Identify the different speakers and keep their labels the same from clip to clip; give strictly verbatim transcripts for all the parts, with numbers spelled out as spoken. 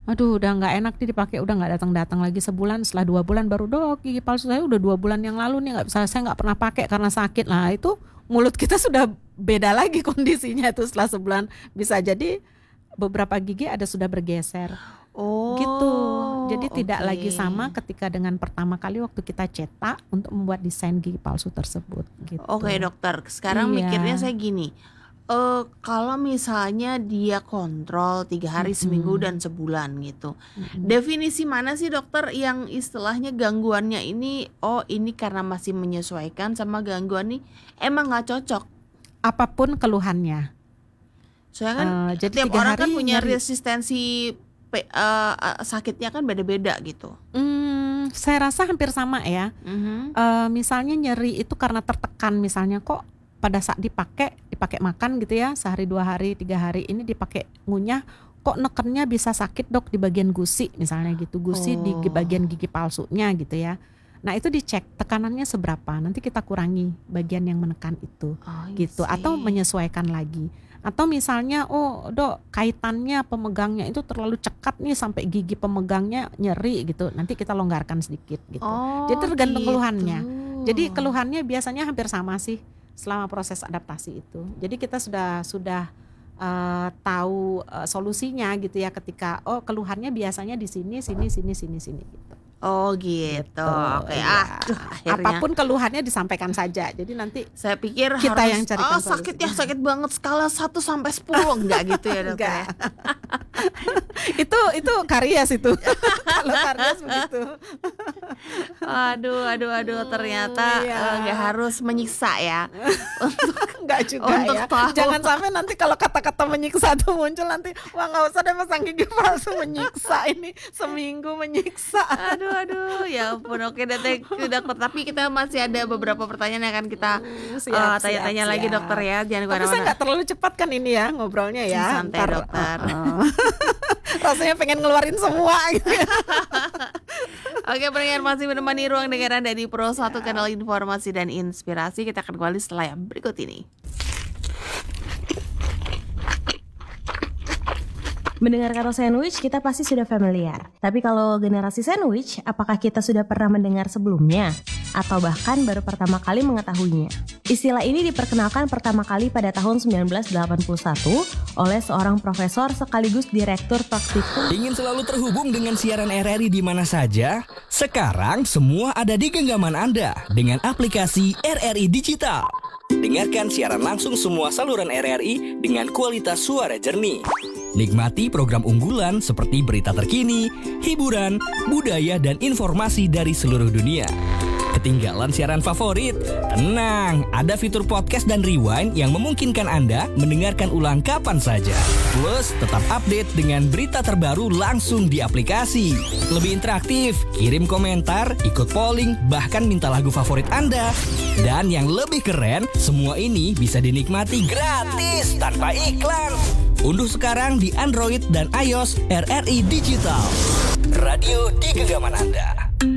Speaker 1: Aduh udah nggak enak nih dipakai, udah nggak datang-datang lagi sebulan, setelah dua bulan baru, "Dok, gigi palsu saya udah dua bulan yang lalu nih nggak bisa, saya nggak pernah pakai karena sakit." Nah itu mulut kita sudah beda lagi kondisinya tuh setelah sebulan, bisa jadi beberapa gigi ada sudah bergeser. Gitu.
Speaker 2: Oh,
Speaker 1: Jadi tidak
Speaker 2: oke.
Speaker 1: lagi sama ketika dengan pertama kali waktu kita cetak untuk membuat desain gigi palsu tersebut gitu.
Speaker 2: Oke dokter, sekarang
Speaker 1: Iya.
Speaker 2: mikirnya saya gini, eh kalau misalnya dia kontrol tiga hari seminggu
Speaker 1: Mm-mm.
Speaker 2: dan sebulan gitu,
Speaker 1: Mm-mm.
Speaker 2: definisi mana sih dokter yang istilahnya gangguannya ini, oh ini karena masih menyesuaikan sama gangguan nih emang nggak cocok?
Speaker 1: Apapun keluhannya.
Speaker 2: Soalnya kan
Speaker 1: Eh, jadi
Speaker 2: tiap
Speaker 1: tiga
Speaker 2: orang kan
Speaker 1: hari
Speaker 2: punya
Speaker 1: nyeri.
Speaker 2: resistensi pe- eh, eh, sakitnya kan beda-beda gitu.
Speaker 1: Hmm, saya rasa hampir sama ya.
Speaker 2: Mhm.
Speaker 1: Eh, misalnya nyeri itu karena tertekan, misalnya kok pada saat dipakai dipakai makan gitu ya, sehari dua hari tiga hari ini dipakai ngunyah, kok nekennya bisa sakit dok di bagian gusi misalnya gitu, gusi di
Speaker 2: Oh.
Speaker 1: bagian gigi palsunya gitu ya. Nah itu dicek tekanannya seberapa, nanti kita kurangi bagian yang menekan itu
Speaker 2: Oh, I
Speaker 1: gitu, atau
Speaker 2: see.
Speaker 1: menyesuaikan lagi. Atau misalnya, oh dok kaitannya pemegangnya itu terlalu cekat nih sampai gigi pemegangnya nyeri gitu, nanti kita longgarkan sedikit gitu.
Speaker 2: Oh,
Speaker 1: Jadi tergantung
Speaker 2: gitu.
Speaker 1: keluhannya. Jadi keluhannya biasanya hampir sama sih selama proses adaptasi itu. Jadi kita sudah sudah uh, tahu uh, solusinya gitu ya, ketika oh keluhannya biasanya di sini sini sini sini sini gitu.
Speaker 2: Oh gitu.
Speaker 1: Gitu,
Speaker 2: Oke.
Speaker 1: iya.
Speaker 2: Aduh, akhirnya
Speaker 1: Apapun keluhannya disampaikan saja. Jadi nanti
Speaker 2: saya pikir
Speaker 1: kita
Speaker 2: harus
Speaker 1: yang carikan
Speaker 2: oh sakit ya
Speaker 1: solusinya.
Speaker 2: sakit banget skala satu sampai sepuluh enggak gitu ya dokter ya.
Speaker 1: Enggak. itu itu karies itu. Kalau karies begitu.
Speaker 2: Aduh aduh aduh ternyata
Speaker 1: Iya.
Speaker 2: eh, nggak harus menyiksa ya.
Speaker 1: Enggak juga
Speaker 2: Untuk
Speaker 1: ya.
Speaker 2: tahu.
Speaker 1: Jangan sampai nanti kalau kata-kata menyiksa itu muncul nanti, wah nggak usah deh pasang gigi palsu, menyiksa ini seminggu menyiksa.
Speaker 2: Aduh aduh ya ampun. Oke dokter, dokter tapi kita masih ada beberapa pertanyaan yang akan kita
Speaker 1: Siap,
Speaker 2: eh,
Speaker 1: siap,
Speaker 2: tanya-tanya lagi
Speaker 1: siap.
Speaker 2: dokter ya. Jangan
Speaker 1: Tapi saya
Speaker 2: kemana-mana.
Speaker 1: nggak terlalu cepat kan ini ya ngobrolnya ya.
Speaker 2: Santai,
Speaker 1: Ntar,
Speaker 2: dokter.
Speaker 1: uh-uh. Rasanya pengen ngeluarin semua gitu.
Speaker 2: Oke, pendengar masih menemani ruang dengaran dari Pro satu kanal informasi dan inspirasi. Kita akan kembali setelah yang berikut ini.
Speaker 3: Mendengar kata sandwich, kita pasti sudah familiar. Tapi kalau generasi sandwich, apakah kita sudah pernah mendengar sebelumnya? Atau bahkan baru pertama kali mengetahuinya? Istilah ini diperkenalkan pertama kali pada tahun sembilan belas delapan puluh satu oleh seorang profesor sekaligus direktur praktikum.
Speaker 4: Ingin selalu terhubung dengan siaran R R I di mana saja? Sekarang semua ada di genggaman Anda dengan aplikasi R R I Digital. Dengarkan siaran langsung semua saluran R R I dengan kualitas suara jernih. Nikmati program unggulan seperti berita terkini, hiburan, budaya, dan informasi dari seluruh dunia. Ketinggalan siaran favorit? Tenang, ada fitur podcast dan rewind yang memungkinkan Anda mendengarkan ulang kapan saja. Plus, tetap update dengan berita terbaru langsung di aplikasi. Lebih interaktif, kirim komentar, ikut polling, bahkan minta lagu favorit Anda. Dan yang lebih keren, semua ini bisa dinikmati gratis tanpa iklan. Unduh sekarang di Android dan iOS R R I Digital. Radio di genggaman Anda.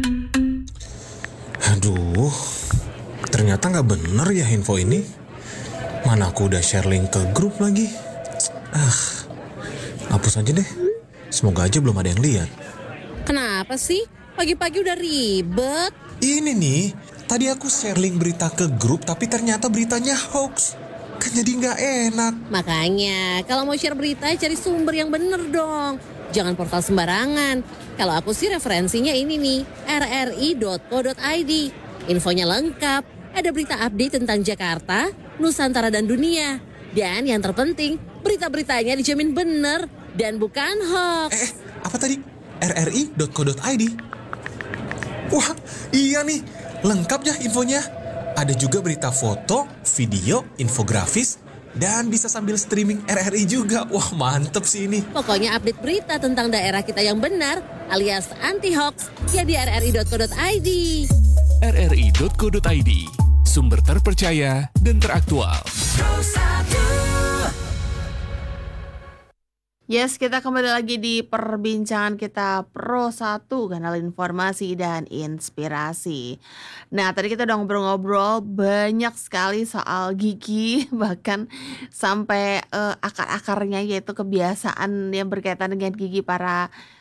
Speaker 5: Aduh, ternyata nggak bener ya info ini. Mana aku udah share link ke grup lagi. Ah, hapus aja deh. Semoga aja belum ada yang lihat.
Speaker 6: Kenapa sih? Pagi-pagi udah ribet.
Speaker 5: Ini nih, tadi aku share link berita ke grup tapi ternyata beritanya hoax. Kan jadi nggak enak.
Speaker 6: Makanya, kalau mau share berita, cari sumber yang bener dong. Jangan portal sembarangan. Kalau aku sih referensinya ini nih, r r i dot co dot i d. Infonya lengkap, ada berita update tentang Jakarta, Nusantara dan dunia. Dan yang terpenting, berita-beritanya dijamin bener dan bukan hoax.
Speaker 5: Eh, apa tadi? r r i dot co dot i d. Wah, iya nih. Lengkap ya infonya. Ada juga berita foto, video, infografis, dan bisa sambil streaming R R I juga. Wah, mantep sih ini.
Speaker 6: Pokoknya update berita tentang daerah kita yang benar alias anti-hoax ya di r r i dot co dot i d.
Speaker 7: r r i dot co dot i d, sumber terpercaya dan teraktual.
Speaker 2: Yes, kita kembali lagi di perbincangan kita Pro satu, kanal informasi dan inspirasi. Nah, tadi kita udah ngobrol-ngobrol banyak sekali soal gigi, bahkan sampai uh, akar-akarnya yaitu kebiasaan yang berkaitan dengan gigi para